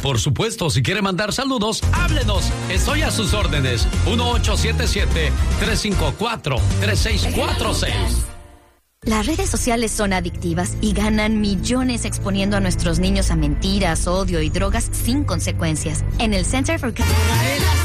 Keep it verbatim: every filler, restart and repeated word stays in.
por supuesto, si quiere mandar saludos, háblenos. Estoy a sus órdenes. uno ocho siete siete, tres cinco cuatro, tres seis cuatro seis. Las redes sociales son adictivas y ganan millones exponiendo a nuestros niños a mentiras, odio y drogas sin consecuencias. En el Center for